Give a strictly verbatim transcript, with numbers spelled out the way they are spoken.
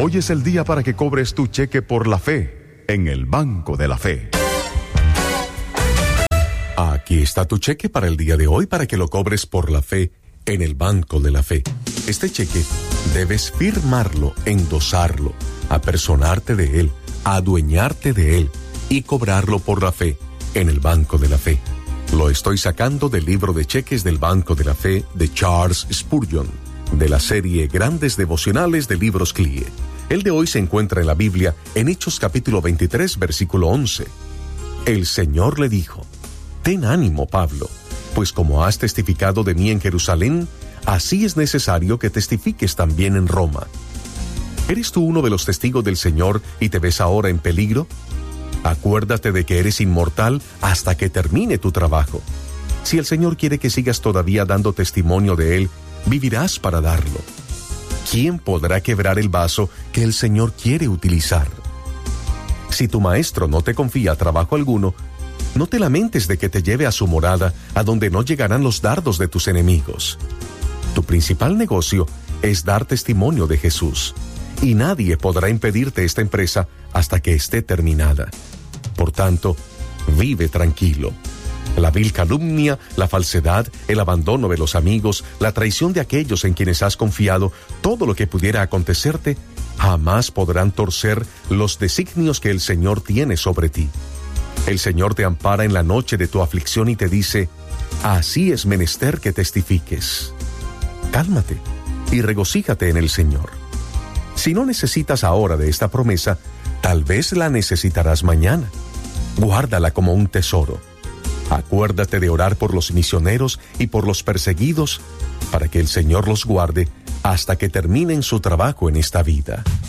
Hoy es el día para que cobres tu cheque por la fe en el Banco de la Fe. Aquí está tu cheque para el día de hoy para que lo cobres por la fe en el Banco de la Fe. Este cheque debes firmarlo, endosarlo, apersonarte de él, adueñarte de él y cobrarlo por la fe en el Banco de la Fe. Lo estoy sacando del libro de cheques del Banco de la Fe de Charles Spurgeon, de la serie Grandes Devocionales de Libros C L I E. El de hoy se encuentra en la Biblia en Hechos capítulo veintitrés, versículo once. El Señor le dijo: Ten ánimo, Pablo, pues como has testificado de mí en Jerusalén, así es necesario que testifiques también en Roma. ¿Eres tú uno de los testigos del Señor y te ves ahora en peligro? Acuérdate de que eres inmortal hasta que termine tu trabajo. Si el Señor quiere que sigas todavía dando testimonio de Él, vivirás para darlo. ¿Quién podrá quebrar el vaso que el Señor quiere utilizar? Si tu maestro no te confía trabajo alguno, no te lamentes de que te lleve a su morada, a donde no llegarán los dardos de tus enemigos. Tu principal negocio es dar testimonio de Jesús, y nadie podrá impedirte esta empresa hasta que esté terminada. Por tanto, vive tranquilo. La vil calumnia, la falsedad, el abandono de los amigos, la traición de aquellos en quienes has confiado, todo lo que pudiera acontecerte, jamás podrán torcer los designios que el Señor tiene sobre ti. El Señor te ampara en la noche de tu aflicción y te dice: así es menester que testifiques. Cálmate y regocíjate en el Señor. Si no necesitas ahora de esta promesa, tal vez la necesitarás mañana. Guárdala como un tesoro. Acuérdate de orar por los misioneros y por los perseguidos, para que el Señor los guarde hasta que terminen su trabajo en esta vida.